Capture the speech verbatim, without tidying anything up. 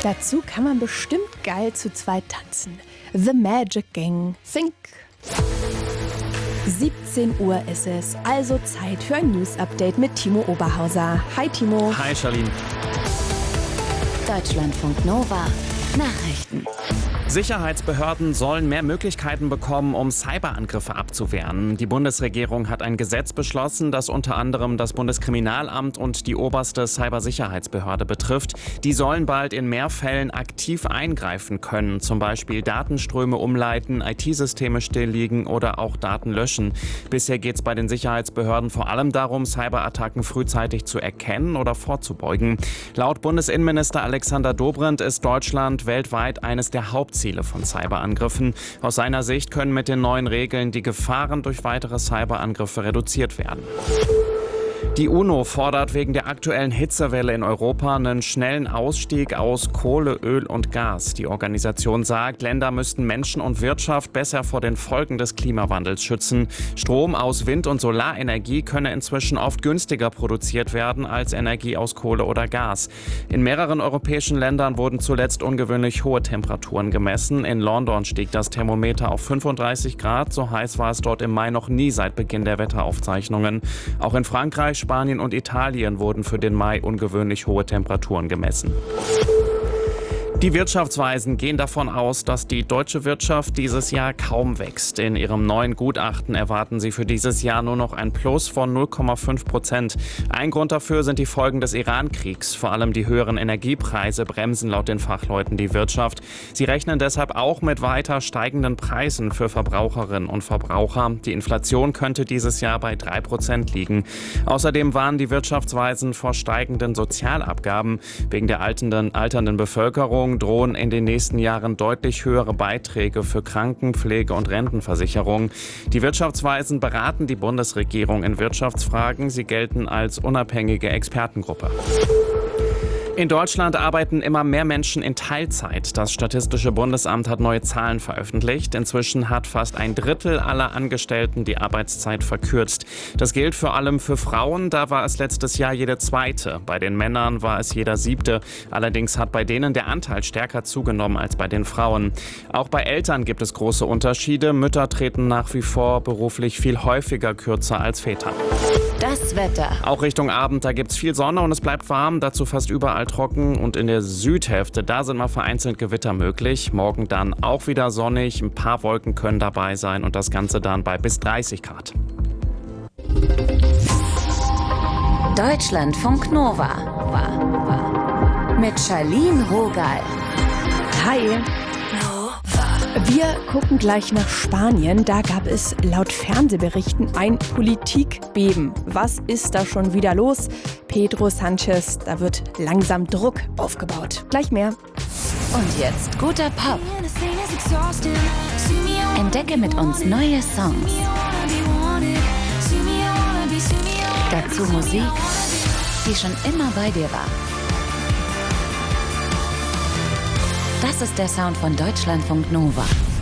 Dazu kann man bestimmt geil zu zweit tanzen. The Magic Gang. Think. siebzehn Uhr ist es, also Zeit für ein News-Update mit Timo Oberhauser. Hi Timo. Hi Charlene. Deutschlandfunk Nova. Nachrichten. Sicherheitsbehörden sollen mehr Möglichkeiten bekommen, um Cyberangriffe abzuwehren. Die Bundesregierung hat ein Gesetz beschlossen, das unter anderem das Bundeskriminalamt und die oberste Cybersicherheitsbehörde betrifft. Die sollen bald in mehr Fällen aktiv eingreifen können, zum Beispiel Datenströme umleiten, I T-Systeme stilllegen oder auch Daten löschen. Bisher geht es bei den Sicherheitsbehörden vor allem darum, Cyberattacken frühzeitig zu erkennen oder vorzubeugen. Laut Bundesinnenminister Alexander Dobrindt ist Deutschland weltweit eines der Hauptziele von Cyberangriffen. Aus seiner Sicht können mit den neuen Regeln die Gefahren durch weitere Cyberangriffe reduziert werden. Die UNO fordert wegen der aktuellen Hitzewelle in Europa einen schnellen Ausstieg aus Kohle, Öl und Gas. Die Organisation sagt, Länder müssten Menschen und Wirtschaft besser vor den Folgen des Klimawandels schützen. Strom aus Wind- und Solarenergie könne inzwischen oft günstiger produziert werden als Energie aus Kohle oder Gas. In mehreren europäischen Ländern wurden zuletzt ungewöhnlich hohe Temperaturen gemessen. In London stieg das Thermometer auf fünfunddreißig Grad. So heiß war es dort im Mai noch nie seit Beginn der Wetteraufzeichnungen. Auch in Frankreich, Spanien und Italien wurden für den Mai ungewöhnlich hohe Temperaturen gemessen. Die Wirtschaftsweisen gehen davon aus, dass die deutsche Wirtschaft dieses Jahr kaum wächst. In ihrem neuen Gutachten erwarten sie für dieses Jahr nur noch ein Plus von null Komma fünf Prozent. Ein Grund dafür sind die Folgen des Iran-Kriegs. Vor allem die höheren Energiepreise bremsen laut den Fachleuten die Wirtschaft. Sie rechnen deshalb auch mit weiter steigenden Preisen für Verbraucherinnen und Verbraucher. Die Inflation könnte dieses Jahr bei drei Prozent liegen. Außerdem warnen die Wirtschaftsweisen vor steigenden Sozialabgaben. Wegen der alternden, alternden Bevölkerung drohen in den nächsten Jahren deutlich höhere Beiträge für Krankenpflege und Rentenversicherung. Die Wirtschaftsweisen beraten die Bundesregierung in Wirtschaftsfragen. Sie gelten als unabhängige Expertengruppe. In Deutschland arbeiten immer mehr Menschen in Teilzeit. Das Statistische Bundesamt hat neue Zahlen veröffentlicht. Inzwischen hat fast ein Drittel aller Angestellten die Arbeitszeit verkürzt. Das gilt vor allem für Frauen. Da war es letztes Jahr jede zweite. Bei den Männern war es jeder siebte. Allerdings hat bei denen der Anteil stärker zugenommen als bei den Frauen. Auch bei Eltern gibt es große Unterschiede. Mütter treten nach wie vor beruflich viel häufiger kürzer als Väter. Das Wetter. Auch Richtung Abend, da gibt es viel Sonne und es bleibt warm. Dazu fast überall trocken und in der Südhälfte, da sind mal vereinzelt Gewitter möglich. Morgen dann auch wieder sonnig, ein paar Wolken können dabei sein und das Ganze dann bei bis dreißig Grad. Deutschlandfunk Nova. Mit Charlene Rogal. Hi. Wir gucken gleich nach Spanien. Da gab es laut Fernsehberichten ein Politikbeben. Was ist da schon wieder los? Pedro Sánchez, da wird langsam Druck aufgebaut. Gleich mehr. Und jetzt guter Pop. Entdecke mit uns neue Songs. Dazu Musik, die schon immer bei dir war. Das ist der Sound von Deutschlandfunk Nova.